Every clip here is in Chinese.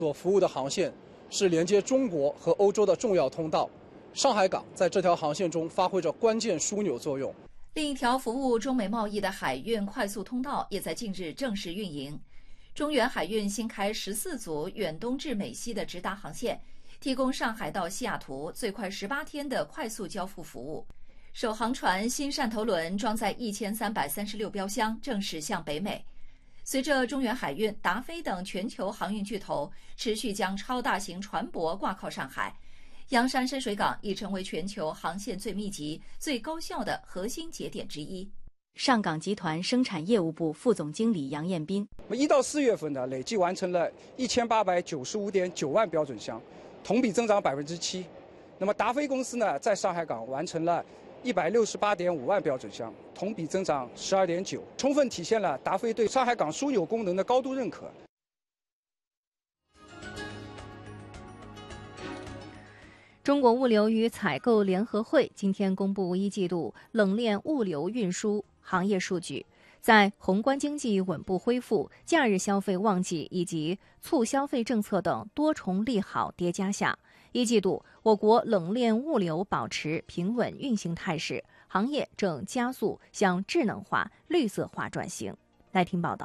所服务的航线是连接中国和欧洲的重要通道，上海港在这条航线中发挥着关键枢纽作用。 另一条服务中美贸易的海运快速通道也在近日正式运营。中远海运新开14组远东至美西的直达航线，提供上海到西雅图最快18天的快速交付服务。首航船新汕头轮装载1336标箱，正驶向北美。随着中远海运、达飞等全球航运巨头持续将超大型船舶挂靠上海，洋山深水港已成为全球航线最密集、最高效的核心节点之一。 上港集团生产业务部副总经理杨彦斌 ：1到4月份呢，累计完成了1895.9万标准箱，同比增长7%。那么达飞公司呢，在上海港完成了168.5万标准箱，同比增长12.9%，充分体现了达飞对上海港枢纽功能的高度认可。 中国物流与采购联合会今天公布一季度冷链物流运输行业数据，在宏观经济稳步恢复、假日消费旺季以及促消费政策等多重利好叠加下，一季度我国冷链物流保持平稳运行态势，行业正加速向智能化、绿色化转型。来听报道。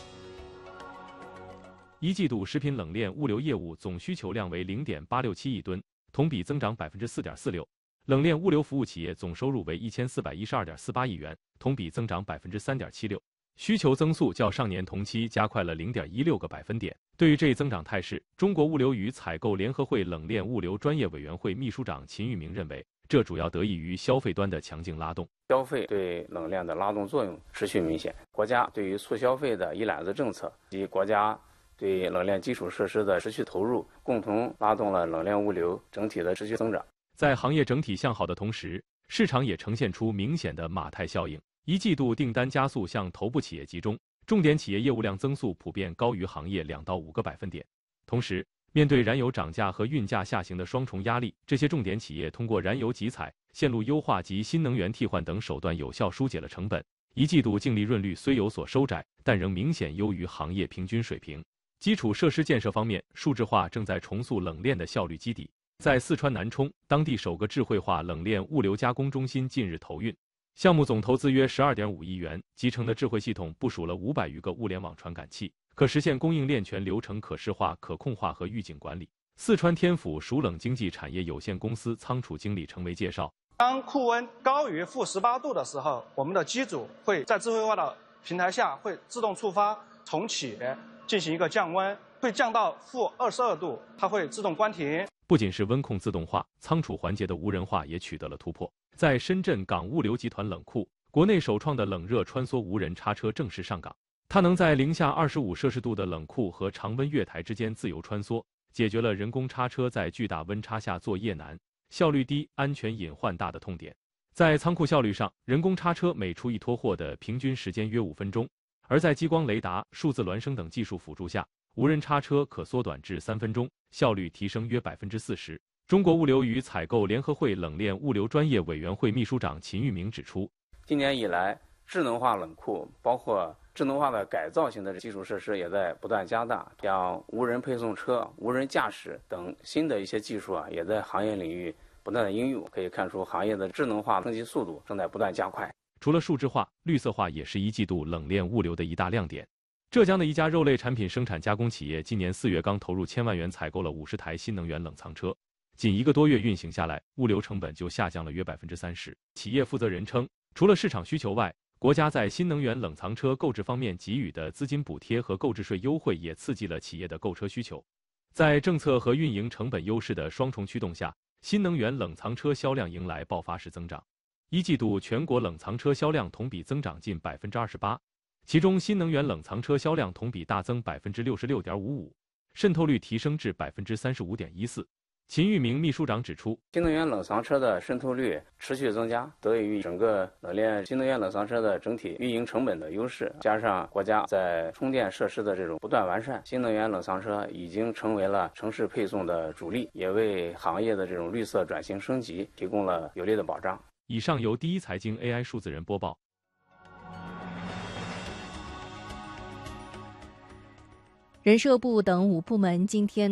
一季度食品冷链物流业务总需求量为0.867亿吨，同比增长4.46%。冷链物流服务企业总收入为1412.48亿元，同比增长3.76%。需求增速较上年同期加快了0.16个百分点。对于这一增长态势，中国物流与采购联合会冷链物流专业委员会秘书长秦玉明认为，这主要得益于消费端的强劲拉动。 消费对冷链的拉动作用持续明显，国家对于促消费的一揽子政策及国家对冷链基础设施的持续投入，共同拉动了冷链物流整体的持续增长。 在行业整体向好的同时，市场也呈现出明显的马太效应。一季度订单加速向头部企业集中，重点企业业务量增速普遍高于行业2到5个百分点。同时，面对燃油涨价和运价下行的双重压力，这些重点企业通过燃油集采、线路优化及新能源替换等手段有效疏解了成本。一季度净利润率虽有所收窄，但仍明显优于行业平均水平。基础设施建设方面，数字化正在重塑冷链的效率基底。在四川南充，当地首个智慧化冷链物流加工中心近日投运，项目总投资约12.5亿元，集成的智慧系统部署了500余个物联网传感器，可实现供应链全流程可视化、可控化和预警管理。四川天府熟冷经济产业有限公司仓储经理程维介绍， 当库温高于-18度的时候，我们的机组会在智慧化的平台下会自动触发重启，进行一个降温，会降到-22度，它会自动关停。 不仅是温控自动化，仓储环节的无人化也取得了突破。在深圳港物流集团冷库，国内首创的冷热穿梭无人叉车正式上岗。它能在零下25摄氏度的冷库和常温月台之间自由穿梭，解决了人工叉车在巨大温差下作业难、效率低、安全隐患大的痛点。在仓库效率上，人工叉车每出一拖货的平均时间约5分钟，而在激光雷达、数字孪生等技术辅助下，无人叉车可缩短至3分钟，效率提升约40%。中国物流与采购联合会冷链物流专业委员会秘书长秦玉明指出， 今年以来，智能化冷库包括智能化的改造型的基础设施也在不断加大，像无人配送车、无人驾驶等新的一些技术也在行业领域不断的应用，可以看出行业的智能化升级速度正在不断加快。 除了数字化，绿色化也是一季度冷链物流的一大亮点。浙江的一家肉类产品生产加工企业今年4月刚投入1000万元采购了50台新能源冷藏车，仅1个多月运行下来，物流成本就下降了约30%。企业负责人称，除了市场需求外，国家在新能源冷藏车购置方面给予的资金补贴和购置税优惠也刺激了企业的购车需求。在政策和运营成本优势的双重驱动下，新能源冷藏车销量迎来爆发式增长。一季度全国冷藏车销量同比增长近28%，其中新能源冷藏车销量同比大增66.55%，渗透率提升至35.14%。秦玉明秘书长指出， 新能源冷藏车的渗透率持续增加，得益于整个冷链新能源冷藏车的整体运营成本的优势，加上国家在充电设施的这种不断完善，新能源冷藏车已经成为了城市配送的主力，也为行业的这种绿色转型升级提供了有力的保障。 以上由第一财经 AI 数字人播报。 人社部等5部门今天